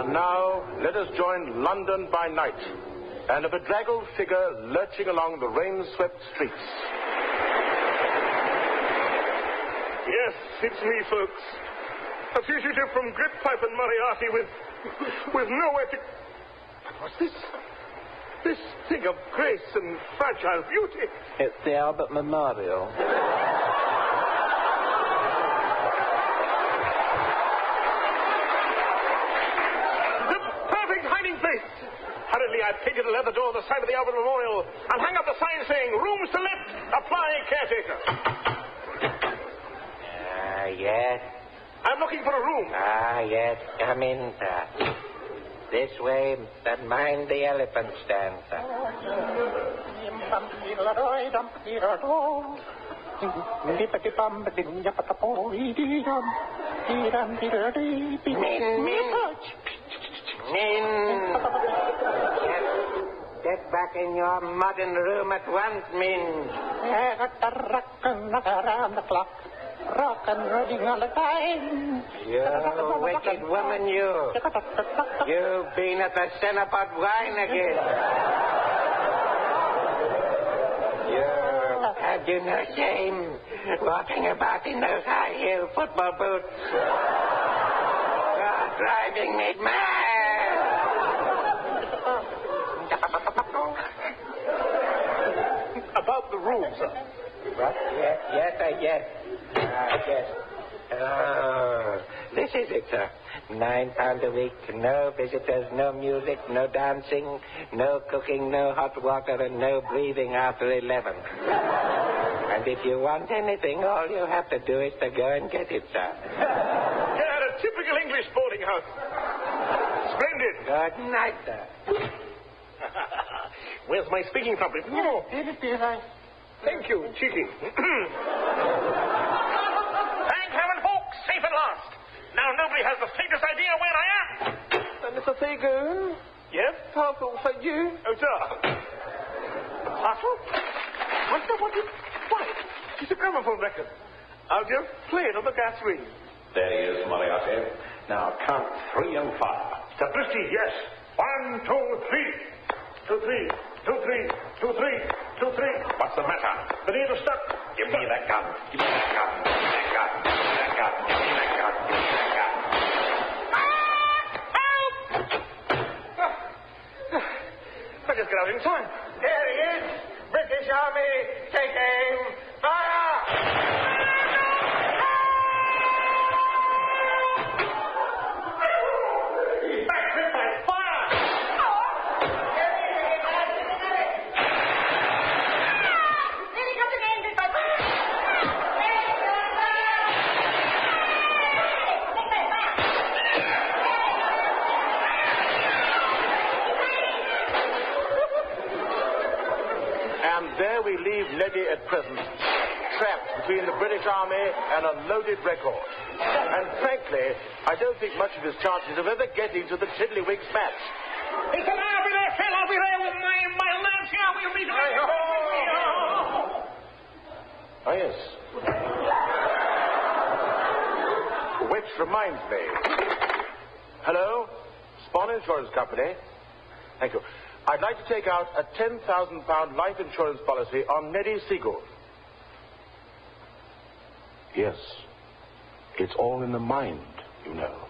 And now, let us join London by night, and a bedraggled figure lurching along the rain-swept streets. Yes, it's me, folks. A fugitive from Gritpipe and Moriarty with nowhere to... What's this? This thing of grace and fragile beauty. It's the Albert Memorial. The perfect hiding place. Hurriedly, I painted a leather door on the side of the Albert Memorial and hung up the sign saying, "Rooms to let, apply caretaker." Yes. I'm looking for a room. Yes. Come in, sir. This way, but mind the elephant stand, sir. Min. Get back in your modern room at once, Min. Around the clock. Rock and rolling all the time. You wicked woman, you. You've been at the Cenopot wine again. Have you no shame walking about in those high-heel football boots? You're driving me mad. About the room, sir. What? Yes. Oh, this is it, sir. £9 a week, no visitors, no music, no dancing, no cooking, no hot water, and no breathing after 11. And if you want anything, all you have to do is to go and get it, sir. Yeah, a typical English boarding house. Splendid. Good night, sir. Where's my speaking trumpet? No. Thank you, cheeky. Thank heaven, folks, safe at last. Now nobody has the faintest idea where I am. Mr. Seagoon? Yes? Parcel for you. Oh, sir. Parcel? Why? It's a gramophone record. I'll just play it on the gas ring. There he is, Moriarty. Now count 3 and fire. Sapristi, yes. 1, 2, 3. 2, 3. 2, 3. 2, 3. 2, 3. What's the matter? The needle stuck. Give me that gun. Give me that gun. Give me that gun. Give me that gun. Give me that gun. Give me that gun. I just got out in time. There he is. British Army, take aim. Fire! There we leave Neddy at present, trapped between the British Army and a loaded record. And frankly, I don't think much of his chances of ever getting to the Tiddlywinks match. He said, I'll be there, Phil. I'll be there with my lamps here. We'll meet him. Oh, yes. Which reminds me. Hello? Spawn Insurance Company. Thank you. I'd like to take out a £10,000 life insurance policy on Neddy Seagoon. Yes. It's all in the mind, you know.